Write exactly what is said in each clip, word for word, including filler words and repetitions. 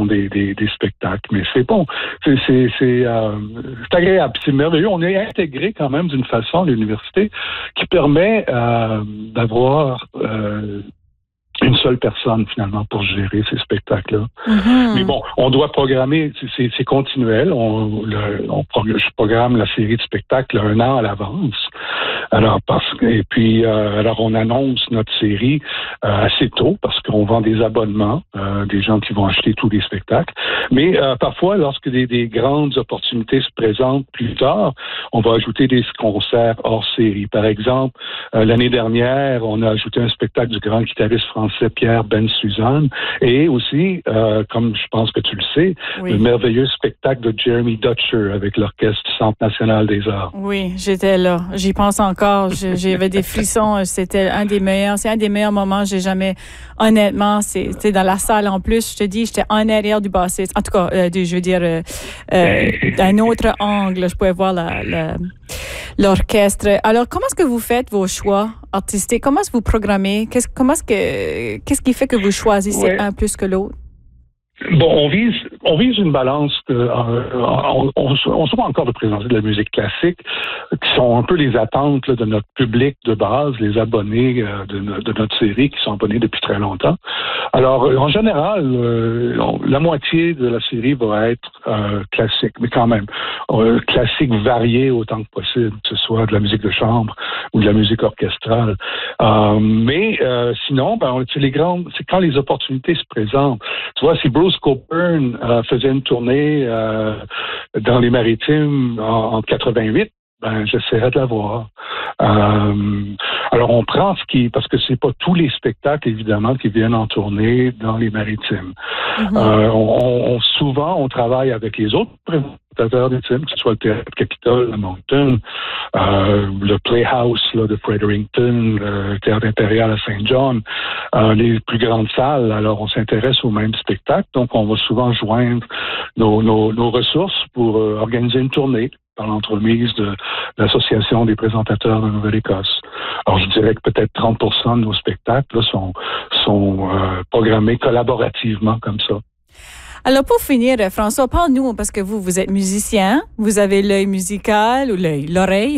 programmation des, des, des spectacles. Mais c'est bon, c'est, c'est, c'est, euh, c'est agréable, c'est merveilleux. On est intégré quand même d'une façon à l'université qui permet euh, d'avoir euh, une seule personne, finalement, pour gérer ces spectacles-là. Mm-hmm. Mais bon, on doit programmer, c'est, c'est continuel. On, le, on, je programme la série de spectacles un an à l'avance. Alors, parce que, et puis, euh, alors, on annonce notre série euh, assez tôt parce qu'on vend des abonnements, euh, des gens qui vont acheter tous les spectacles. Mais euh, parfois, lorsque des, des grandes opportunités se présentent plus tard, on va ajouter des concerts hors série. Par exemple, euh, l'année dernière, on a ajouté un spectacle du grand guitariste français Pierre Bensusan et aussi, euh, comme je pense que tu le sais, oui. le merveilleux spectacle de Jeremy Dutcher avec l'Orchestre du Centre national des arts. Oui, j'étais là. J'y pense encore. J'avais des frissons. C'était un des meilleurs. C'est un des meilleurs moments. J'ai jamais, honnêtement, c'est, c'est dans la salle en plus. Je te dis, j'étais en arrière du bassiste. En tout cas, euh, je veux dire, euh, euh, d'un autre angle, je pouvais voir la, la, l'orchestre. Alors, comment est-ce que vous faites vos choix artistiques? Comment est-ce que vous programmez? Qu'est-ce, comment est-ce que, qu'est-ce qui fait que vous choisissez ouais. un plus que l'autre? Bon, on vise, on vise une balance. De, euh, on, on, on se voit encore de présenter de la musique classique, qui sont un peu les attentes là, de notre public de base, les abonnés euh, de, de notre série qui sont abonnés depuis très longtemps. Alors, en général, euh, on, la moitié de la série va être euh, classique, mais quand même euh, classique varié autant que possible, que ce soit de la musique de chambre ou de la musique orchestrale. Euh, mais euh, sinon, ben, c'est les grandes, c'est quand les opportunités se présentent. Tu vois, si Bruce Cockburn euh, faisait une tournée euh, dans les Maritimes en, en quatre-vingt-huit, ben j'essaierais de la voir. Euh, alors on prend ce qui, parce que c'est pas tous les spectacles évidemment qui viennent en tournée dans les Maritimes. Mm-hmm. Euh, on, on, souvent on travaille avec les autres présentateurs des films, que ce soit le Théâtre Capitole à Moncton, euh, le Playhouse là, de Fredericton, le Théâtre Impérial à Saint John, euh, les plus grandes salles. Alors on s'intéresse aux mêmes spectacles, donc on va souvent joindre nos, nos, nos ressources pour euh, organiser une tournée par l'entremise de l'Association des présentateurs de Nouvelle-Écosse. Alors, je dirais que peut-être trente pour cent de nos spectacles là, sont, sont euh, programmés collaborativement comme ça. Alors, pour finir, François, parle-nous, parce que vous, vous êtes musicien, vous avez l'œil musical ou l'œil, l'oreille.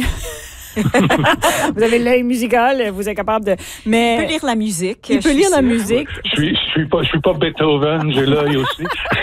Vous avez l'œil musical, vous êtes capable de... Mais... Il peut lire la musique. Il peut lire la musique. Je suis, je suis pas, je suis pas Beethoven, j'ai l'œil aussi.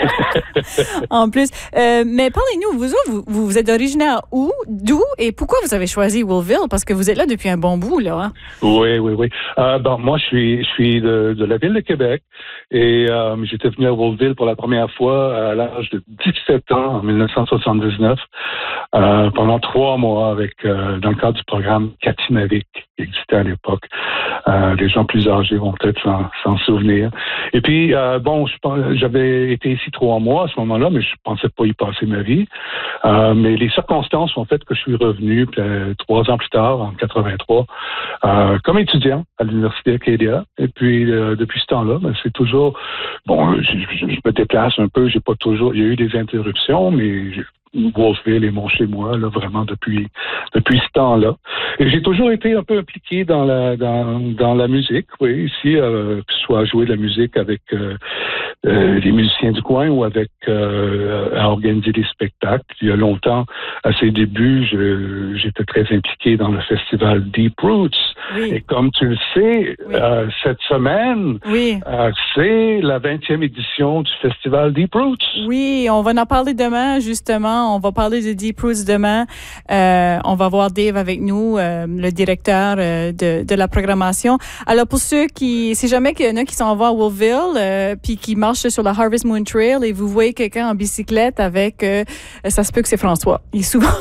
En plus, euh, mais parlez-nous, vous, vous, vous êtes originaire où, d'où et pourquoi vous avez choisi Wolfville? Parce que vous êtes là depuis un bon bout, là. Hein? Oui, oui, oui. Euh, bon, moi, je suis, je suis de, de la ville de Québec et euh, j'étais venu à Wolfville pour la première fois à l'âge de dix-sept ans, en dix-neuf cent soixante-dix-neuf, euh, pendant trois mois avec, euh, dans le cadre du programme Katimavik qui existait à l'époque. Euh, les gens plus âgés vont peut-être s'en, s'en souvenir. Et puis, euh, bon, je, j'avais été ici trois mois à ce moment-là, mais je pensais pas y passer ma vie. Euh, mais les circonstances ont fait que je suis revenu euh, trois ans plus tard, en quatre-vingt-trois, euh, comme étudiant à l'Université Acadia. Et puis, euh, depuis ce temps-là, ben, c'est toujours... Bon, je, je, je me déplace un peu, j'ai pas toujours... Il y a eu des interruptions, mais... J'ai, Wolfville est mon chez-moi, là, vraiment, depuis, depuis ce temps-là. Et j'ai toujours été un peu impliqué dans la, dans, dans la musique, oui, ici, euh, que ce soit à jouer de la musique avec euh, euh, les musiciens du coin ou avec, euh, à organiser des spectacles. Il y a longtemps, à ses débuts, je, j'étais très impliqué dans le festival Deep Roots. Oui. Et comme tu le sais, oui. euh, cette semaine, oui. euh, c'est la vingtième édition du festival Deep Roots. Oui, on va en parler demain, justement. On va parler de Deep Roots demain. Euh, on va voir Dave avec nous, euh, le directeur euh, de, de la programmation. Alors, pour ceux qui, si jamais qu'il y en a qui s'en vont à Wolfville, euh, puis qui marchent sur la Harvest Moon Trail et vous voyez quelqu'un en bicyclette avec, euh, ça se peut que c'est François. Il est souvent,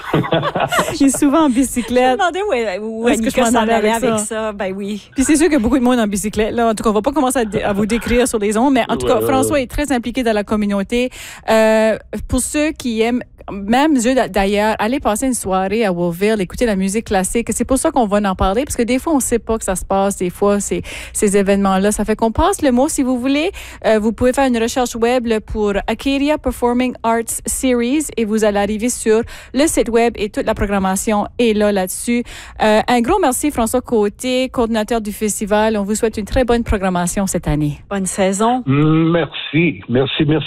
il est souvent en bicyclette. Je me demandais où, où est-ce que je m'en allais avec, avec ça. ça. Ben oui. Puis c'est sûr qu'il y a beaucoup de monde en bicyclette. Là, en tout cas, on va pas commencer à, d- à vous décrire sur les ondes, mais en tout cas, François est très impliqué dans la communauté. Euh, pour ceux qui aiment même eux d'ailleurs, aller passer une soirée à Wolfville, écouter la musique classique, c'est pour ça qu'on va en parler, parce que des fois, on ne sait pas que ça se passe, des fois, c'est, ces événements-là. Ça fait qu'on passe le mot, si vous voulez. Euh, vous pouvez faire une recherche web là, pour Acadia Performing Arts Series et vous allez arriver sur le site web et toute la programmation est là, là-dessus. Euh, un gros merci, François Côté, coordinateur du festival. On vous souhaite une très bonne programmation cette année. Bonne saison. Merci. Merci, merci.